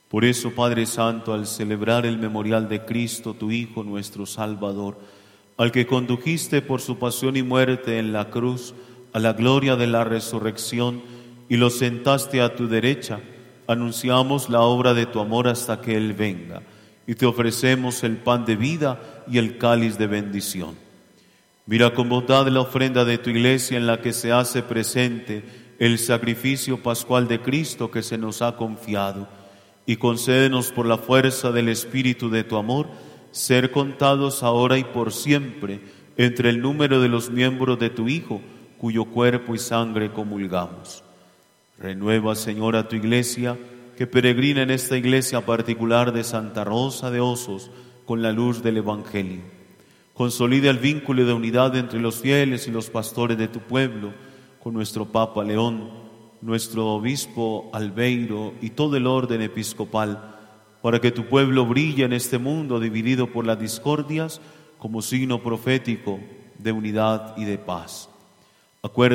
Por eso, Padre Santo, al celebrar el memorial de Cristo, tu Hijo, nuestro Salvador, al que condujiste por su pasión y muerte en la cruz a la gloria de la resurrección y lo sentaste a tu derecha, anunciamos la obra de tu amor hasta que Él venga, y te ofrecemos el pan de vida y el cáliz de bendición. Mira con bondad la ofrenda de tu Iglesia en la que se hace presente el sacrificio pascual de Cristo que se nos ha confiado, y concédenos por la fuerza del Espíritu de tu amor ser contados ahora y por siempre entre el número de los miembros de tu Hijo, cuyo cuerpo y sangre comulgamos. Renueva, Señor, a tu Iglesia, que peregrina en esta iglesia particular de Santa Rosa de Osos con la luz del Evangelio. Consolida el vínculo de unidad entre los fieles y los pastores de tu pueblo, con nuestro Papa León, nuestro obispo Albeiro y todo el orden episcopal, para que tu pueblo brille en este mundo dividido por las discordias como signo profético de unidad y de paz. Acuérdate